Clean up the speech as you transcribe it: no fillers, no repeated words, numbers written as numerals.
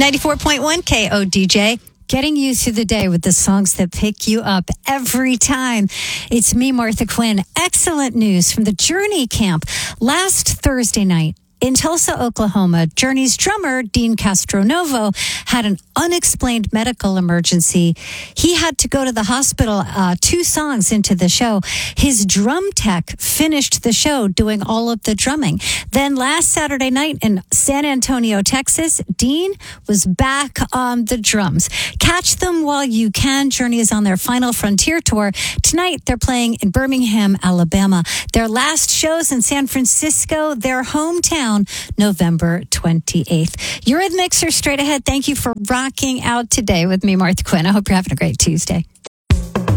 94.1 KODJ. Getting you through the day with the songs that pick you up every time. It's me, Martha Quinn. Excellent news from the Journey camp. Last Thursday night in Tulsa, Oklahoma, Journey's drummer, Dean Castronovo, had an unexplained medical emergency. He had to go to the hospital 2 songs into the show. His drum tech finished the show doing all of the drumming. Then last Saturday night in San Antonio, Texas, Dean was back on the drums. Catch them while you can. Journey is on their final Frontier tour. Tonight, they're playing in Birmingham, Alabama. Their last shows in San Francisco, their hometown, November 28th. Eurythmics are straight ahead. Thank you for rocking out today with me, Martha Quinn. I hope you're having a great Tuesday.